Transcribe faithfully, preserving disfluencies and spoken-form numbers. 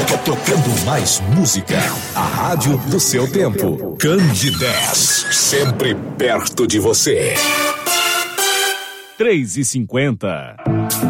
Tocando mais música. A rádio do seu tempo. Candidez. Sempre perto de você. três e cinquenta.